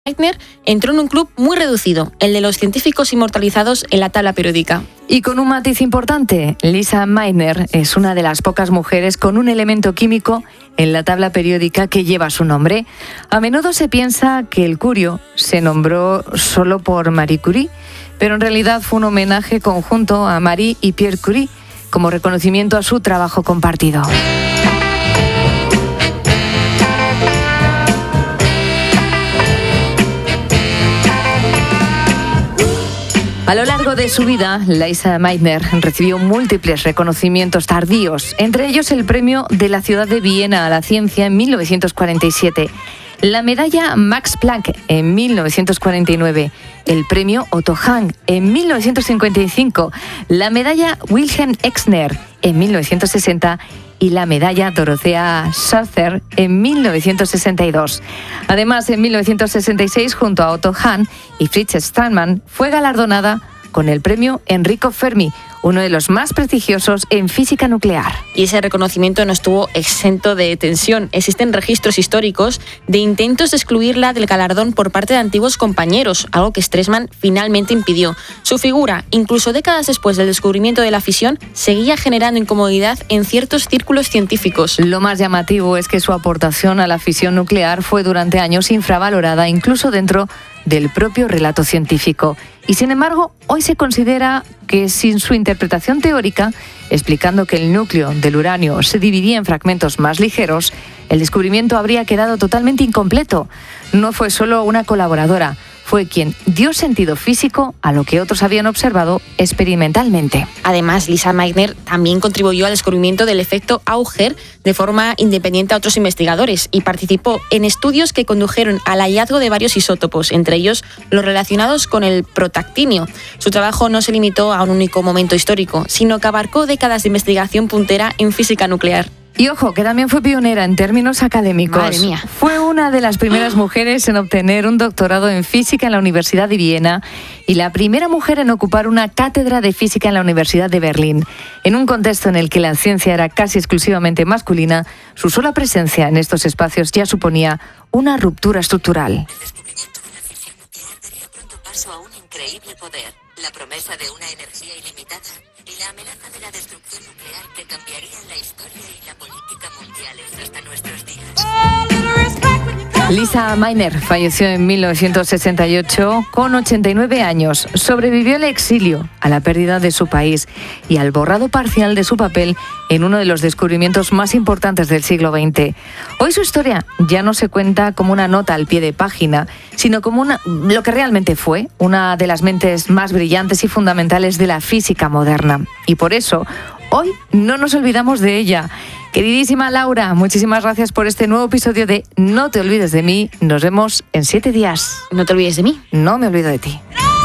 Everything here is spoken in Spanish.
Meitner entró en un club muy reducido, el de los científicos inmortalizados en la tabla periódica. Y con un matiz importante, Lisa Meitner es una de las pocas mujeres con un elemento químico en la tabla periódica que lleva su nombre. A menudo se piensa que el curio se nombró solo por Marie Curie, pero en realidad fue un homenaje conjunto a Marie y Pierre Curie, como reconocimiento a su trabajo compartido. A lo largo de su vida, Lisa Meitner recibió múltiples reconocimientos tardíos, entre ellos el premio de la ciudad de Viena a la ciencia en 1947, la medalla Max Planck en 1949, el premio Otto Hahn en 1955, la medalla Wilhelm Exner en 1960 y la medalla Dorothea Saucer en 1962. Además, en 1966, junto a Otto Hahn y Fritz Strassmann, fue galardonada con el premio Enrico Fermi, uno de los más prestigiosos en física nuclear. Y ese reconocimiento no estuvo exento de tensión. Existen registros históricos de intentos de excluirla del galardón por parte de antiguos compañeros, algo que Strassmann finalmente impidió. Su figura, incluso décadas después del descubrimiento de la fisión, seguía generando incomodidad en ciertos círculos científicos. Lo más llamativo es que su aportación a la fisión nuclear fue durante años infravalorada, incluso dentro del propio relato científico. Y sin embargo, hoy se considera que sin su interpretación teórica, explicando que el núcleo del uranio se dividía en fragmentos más ligeros, el descubrimiento habría quedado totalmente incompleto. No fue solo una colaboradora, fue quien dio sentido físico a lo que otros habían observado experimentalmente. Además, Lisa Meitner también contribuyó al descubrimiento del efecto Auger de forma independiente a otros investigadores y participó en estudios que condujeron al hallazgo de varios isótopos, entre ellos los relacionados con el protactinio. Su trabajo no se limitó a un único momento histórico, sino que abarcó décadas de investigación puntera en física nuclear. Y ojo, que también fue pionera en términos académicos. Madre mía. Fue una de las primeras mujeres en obtener un doctorado en física en la Universidad de Viena y la primera mujer en ocupar una cátedra de física en la Universidad de Berlín. En un contexto en el que la ciencia era casi exclusivamente masculina, su sola presencia en estos espacios ya suponía una ruptura estructural. El descubrimiento de la fisión nuclear daría pronto paso a un increíble poder, la promesa de una energía ilimitada y la amenaza de la destrucción nuclear que cambiarían la historia y la política mundiales hasta nuestros días. Lisa Meitner falleció en 1968 con 89 años. Sobrevivió al exilio, a la pérdida de su país y al borrado parcial de su papel en uno de los descubrimientos más importantes del siglo XX. Hoy su historia ya no se cuenta como una nota al pie de página, sino como lo que realmente fue, una de las mentes más brillantes y fundamentales de la física moderna. Y por eso, hoy no nos olvidamos de ella. Queridísima Laura, muchísimas gracias por este nuevo episodio de No te olvides de mí. Nos vemos en 7 días. No te olvides de mí. No me olvido de ti.